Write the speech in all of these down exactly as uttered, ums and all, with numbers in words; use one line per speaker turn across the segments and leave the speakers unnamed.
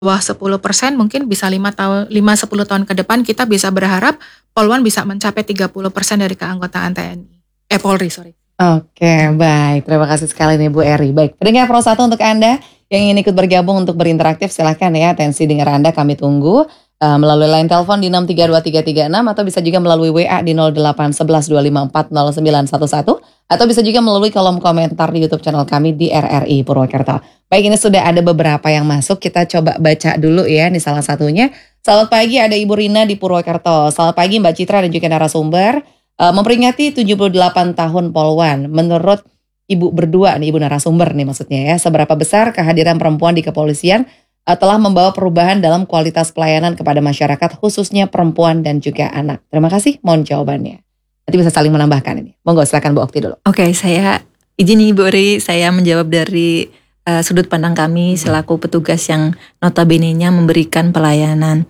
bawah sepuluh persen mungkin bisa lima tahun lima sepuluh tahun ke depan kita bisa berharap Poluan bisa mencapai tiga puluh persen dari keanggotaan T N I. Eh Polri, sorry.
Oke, baik. Terima kasih sekali nih Bu Eri. Baik, pendengar Pro satu untuk Anda yang ingin ikut bergabung untuk berinteraktif silahkan ya. Atensi dengar Anda kami tunggu uh, melalui line telepon di enam tiga dua tiga tiga enam atau bisa juga melalui W A di nol delapan satu satu dua lima empat nol sembilan satu satu atau bisa juga melalui kolom komentar di YouTube channel kami di R R I Purwokerto. Baik, ini sudah ada beberapa yang masuk. Kita coba baca dulu ya. Ini salah satunya. Selamat pagi, ada Ibu Rina di Purwokerto. Selamat pagi Mbak Citra dan juga narasumber. Uh, memperingati tujuh puluh delapan tahun Poluan. Menurut Ibu berdua nih, Ibu narasumber nih maksudnya ya, seberapa besar kehadiran perempuan di kepolisian uh, telah membawa perubahan dalam kualitas pelayanan kepada masyarakat khususnya perempuan dan juga anak. Terima kasih, mohon jawabannya. Nanti bisa saling menambahkan ini. Monggo silakan Bu Okti dulu.
Oke, saya izin Ibu Ri, saya menjawab dari uh, sudut pandang kami selaku petugas yang notabene-nya memberikan pelayanan.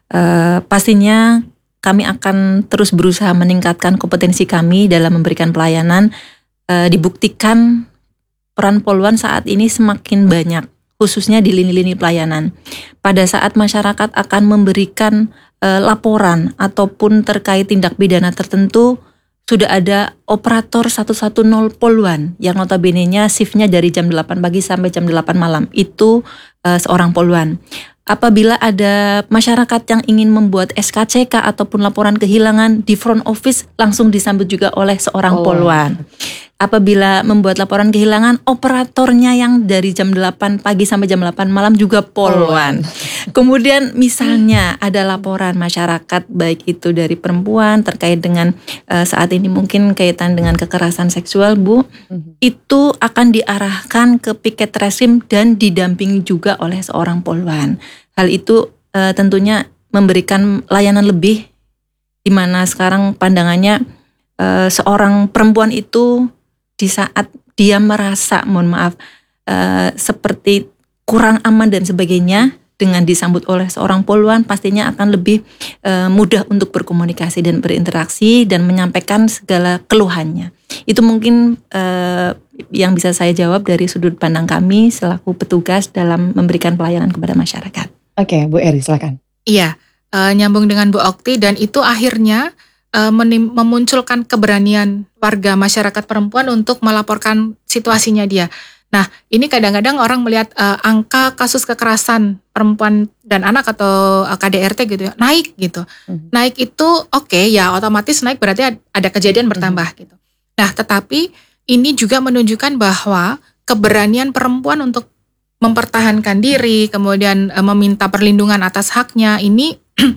Uh, pastinya kami akan terus berusaha meningkatkan kompetensi kami dalam memberikan pelayanan. Uh, dibuktikan peran Poluan saat ini semakin banyak, khususnya di lini-lini pelayanan. Pada saat masyarakat akan memberikan uh, laporan ataupun terkait tindak pidana tertentu, sudah ada operator seratus sepuluh Poluan yang notabene-nya shiftnya dari jam delapan pagi sampai jam delapan malam. Itu uh, seorang Poluan. Apabila ada masyarakat yang ingin membuat S K C K ataupun laporan kehilangan di front office, langsung disambut juga oleh seorang oh. Poluan. Apabila membuat laporan kehilangan, operatornya yang dari jam delapan pagi sampai jam delapan malam juga Poluan. Kemudian misalnya ada laporan masyarakat baik itu dari perempuan terkait dengan uh, saat ini mungkin kaitan dengan kekerasan seksual, Bu, mm-hmm. itu akan diarahkan ke piket resim dan didampingi juga oleh seorang Poluan. Hal itu uh, tentunya memberikan layanan lebih, di mana sekarang pandangannya uh, seorang perempuan itu di saat dia merasa, mohon maaf, uh, seperti kurang aman dan sebagainya, dengan disambut oleh seorang Poluan pastinya akan lebih uh, mudah untuk berkomunikasi dan berinteraksi dan menyampaikan segala keluhannya. Itu mungkin uh, yang bisa saya jawab dari sudut pandang kami selaku petugas dalam memberikan pelayanan kepada masyarakat.
Oke, Bu Eri silakan.
Iya, uh, nyambung dengan Bu Okti dan itu akhirnya uh, menim- memunculkan keberanian warga masyarakat perempuan untuk melaporkan situasinya dia. Nah, ini kadang-kadang orang melihat uh, angka kasus kekerasan perempuan dan anak atau uh, K D R T gitu ya, naik gitu. Mm-hmm. Naik itu oke okay, ya otomatis naik berarti ada kejadian bertambah mm-hmm. gitu. Nah, tetapi ini juga menunjukkan bahwa keberanian perempuan untuk mempertahankan diri, kemudian uh, meminta perlindungan atas haknya ini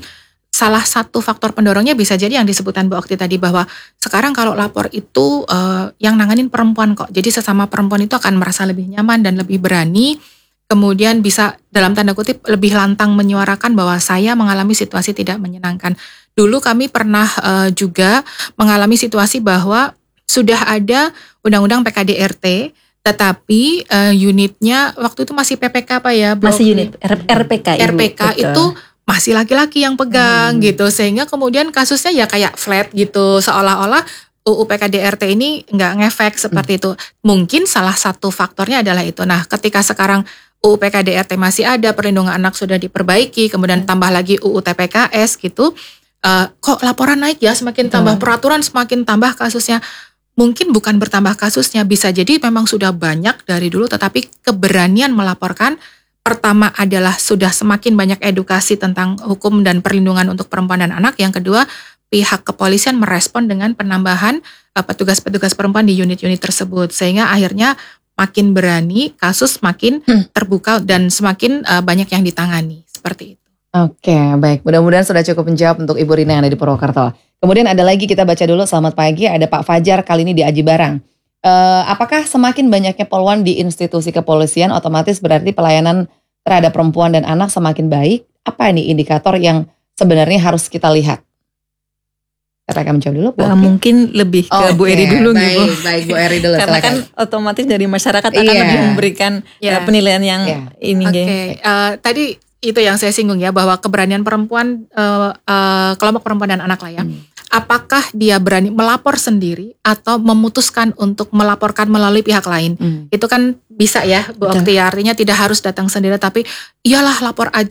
salah satu faktor pendorongnya bisa jadi yang disebutkan Bu Okti tadi bahwa sekarang kalau lapor itu uh, yang nanganin perempuan kok. Jadi sesama perempuan itu akan merasa lebih nyaman dan lebih berani. Kemudian bisa dalam tanda kutip lebih lantang menyuarakan bahwa saya mengalami situasi tidak menyenangkan. Dulu kami pernah uh, juga mengalami situasi bahwa sudah ada undang-undang P K D R T tetapi uh, unitnya waktu itu masih P P K apa ya?
Masih unit R P K.
R P K Ibu. Itu masih laki-laki yang pegang hmm. gitu sehingga kemudian kasusnya ya kayak flat gitu seolah-olah U U P K D R T ini nggak ngefek seperti hmm. itu. Mungkin salah satu faktornya adalah itu. Nah, ketika sekarang U U P K D R T masih ada, perlindungan anak sudah diperbaiki, kemudian hmm. tambah lagi U U T P K S gitu, uh, kok laporan naik ya, semakin tambah hmm. peraturan semakin tambah kasusnya. Mungkin bukan bertambah kasusnya, bisa jadi memang sudah banyak dari dulu, tetapi keberanian melaporkan. Pertama adalah sudah semakin banyak edukasi tentang hukum dan perlindungan untuk perempuan dan anak. Yang kedua, pihak kepolisian merespon dengan penambahan uh, petugas-petugas perempuan di unit-unit tersebut. Sehingga akhirnya makin berani, kasus makin hmm. terbuka dan semakin uh, banyak yang ditangani. Seperti itu.
Oke, baik. Mudah-mudahan sudah cukup menjawab untuk Ibu Rina yang ada di Purwokerto. Kemudian ada lagi, kita baca dulu. Selamat pagi, ada Pak Fajar kali ini di Aji Barang. Uh, apakah semakin banyaknya Poluan di institusi kepolisian otomatis berarti pelayanan terhadap perempuan dan anak semakin baik? Apa ini indikator yang sebenarnya harus kita lihat? Kita akan menjawab dulu, Bu.
Uh, mungkin lebih ke okay, Bu Eri dulu
baik,
nih, Bu.
Baik, Bu Eri dulu.
Karena kan otomatis dari masyarakat akan yeah. lebih memberikan yeah. penilaian yang yeah. ini.
Oke, okay. uh, tadi itu yang saya singgung ya bahwa keberanian perempuan uh, uh, kelompok perempuan dan anak lah ya. Hmm. apakah dia berani melapor sendiri atau memutuskan untuk melaporkan melalui pihak lain.
Hmm.
Itu kan bisa ya Bu
Betul.
Okti, artinya tidak harus datang sendiri, tapi iyalah lapor aja